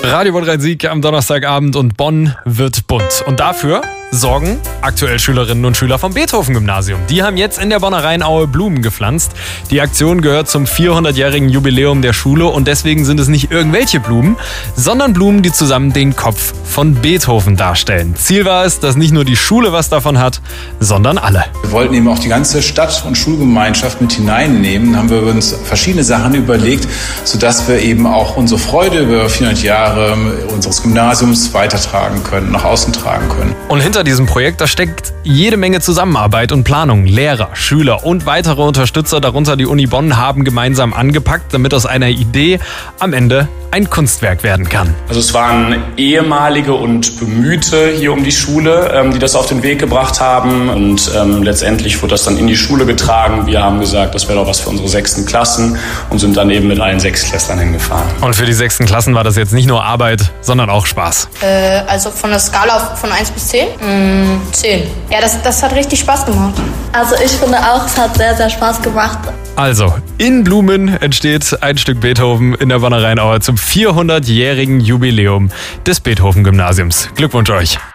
Radio Bonn Rhein-Sieg am Donnerstagabend und Bonn wird bunt. Und dafür sorgen aktuell Schülerinnen und Schüler vom Beethoven-Gymnasium. Die haben jetzt in der Bonner Rheinaue Blumen gepflanzt. Die Aktion gehört zum 400-jährigen Jubiläum der Schule und deswegen sind es nicht irgendwelche Blumen, sondern Blumen, die zusammen den Kopf von Beethoven darstellen. Ziel war es, dass nicht nur die Schule was davon hat, sondern alle. Wir wollten eben auch die ganze Stadt- und Schulgemeinschaft mit hineinnehmen. Da haben wir uns verschiedene Sachen überlegt, sodass wir eben auch unsere Freude über 400 Jahre unseres Gymnasiums weitertragen können, nach außen tragen können. Und hinter diesem Projekt, da steckt jede Menge Zusammenarbeit und Planung. Lehrer, Schüler und weitere Unterstützer, darunter die Uni Bonn, haben gemeinsam angepackt, damit aus einer Idee am Ende ein Kunstwerk werden kann. Also es waren ehemalige und Bemühte hier um die Schule, die das auf den Weg gebracht haben und letztendlich wurde das dann in die Schule getragen. Wir haben gesagt, das wäre doch was für unsere 6. Klassen und sind dann eben mit allen 6-Klässlern hingefahren. Und für die 6. Klassen war das jetzt nicht nur Arbeit, sondern auch Spaß. Also von der Skala von 1 bis 10? 10. Ja, das hat richtig Spaß gemacht. Also ich finde auch, es hat sehr, sehr Spaß gemacht. Also, in Blumen entsteht ein Stück Beethoven in der Bonner Rheinaue zum 400-jährigen Jubiläum des Beethoven-Gymnasiums. Glückwunsch euch!